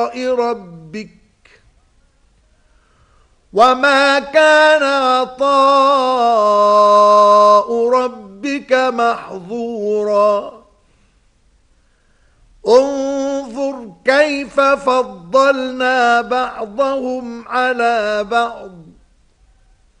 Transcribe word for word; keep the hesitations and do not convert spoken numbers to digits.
ربك وما كان عطاء ربك محظورا انظر كيف فضلنا بعضهم على بعض